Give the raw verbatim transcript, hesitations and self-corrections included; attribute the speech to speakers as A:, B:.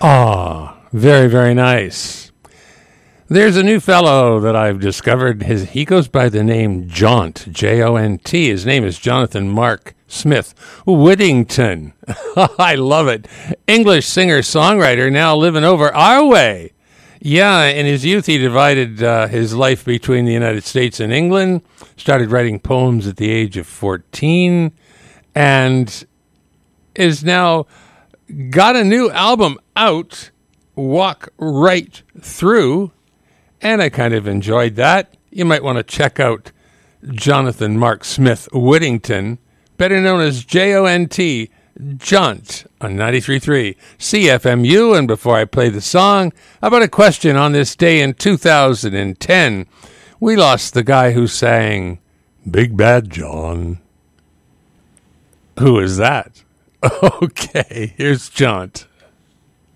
A: Ah, very, very nice. There's a new fellow that I've discovered. His, he goes by the name Jaunt, J O N T. His name is Jonathan Mark Smith Whittington. I love it. English singer-songwriter, now living over our way. Yeah, in his youth, he divided uh, his life between the United States and England, started writing poems at the age of fourteen, and is now got a new album out, Walk Right Through, and I kind of enjoyed that. You might want to check out Jonathan Mark Smith Whittington, better known as J O N T, Jaunt, on ninety-three point three C F M U. And before I play the song, how about a question on this day in two thousand ten? We lost the guy who sang Big Bad John. Who is that? Okay, here's Jaunt.